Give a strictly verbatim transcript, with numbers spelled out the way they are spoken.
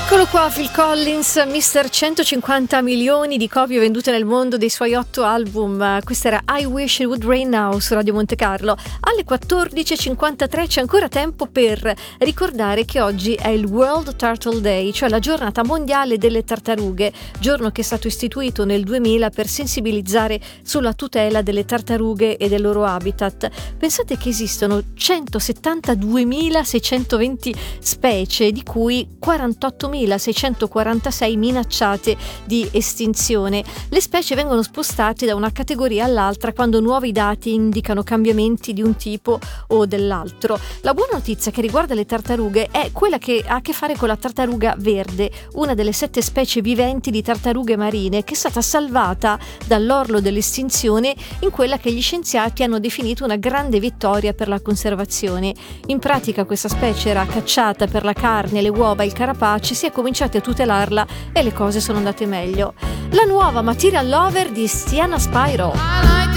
Eccolo qua Phil Collins, mister centocinquanta milioni di copie vendute nel mondo dei suoi otto album. Questa era I Wish It Would Rain Now su Radio Monte Carlo. Alle quattordici e cinquantatré c'è ancora tempo per ricordare che oggi è il World Turtle Day, cioè la giornata mondiale delle tartarughe, giorno che è stato istituito nel duemila per sensibilizzare sulla tutela delle tartarughe e del loro habitat. Pensate che esistono centosettantaduemilaseicentoventi specie, di cui quarantottomilaseicentoquarantasei minacciate di estinzione. Le specie vengono spostate da una categoria all'altra quando nuovi dati indicano cambiamenti di un tipo o dell'altro. La buona notizia che riguarda le tartarughe è quella che ha a che fare con la tartaruga verde, una delle sette specie viventi di tartarughe marine che è stata salvata dall'orlo dell'estinzione in quella che gli scienziati hanno definito una grande vittoria per la conservazione. In pratica questa specie era cacciata per la carne, le uova, il carapace, si è cominciati a tutelarla e le cose sono andate meglio. La nuova Material Lover di Stiana Spyro.